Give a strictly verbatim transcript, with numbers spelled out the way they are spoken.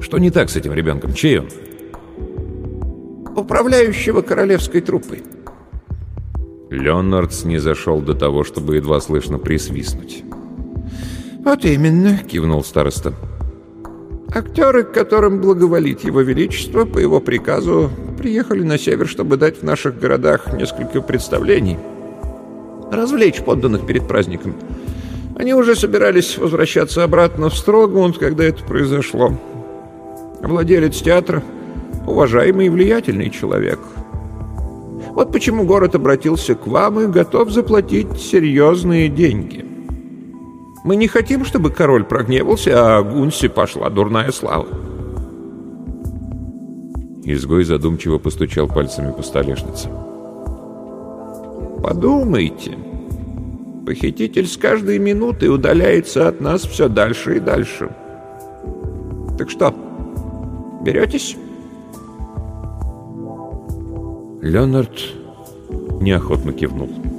Что не так с этим ребенком? Чей он? Управляющего королевской труппой. Леонард снизошел до того, чтобы едва слышно присвистнуть. «Вот именно», — кивнул староста. «Актеры, к которым благоволит его величество, по его приказу приехали на север, чтобы дать в наших городах несколько представлений, развлечь подданных перед праздником. Они уже собирались возвращаться обратно в Строгмунд, когда это произошло. Владелец театра — уважаемый и влиятельный человек. Вот почему город обратился к вам и готов заплатить серьезные деньги. Мы не хотим, чтобы король прогневался, а Гунсе пошла дурная слава». Изгой задумчиво постучал пальцами по столешнице. «Подумайте. Похититель с каждой минутой удаляется от нас все дальше и дальше. Так что, беретесь?» Леонард неохотно кивнул.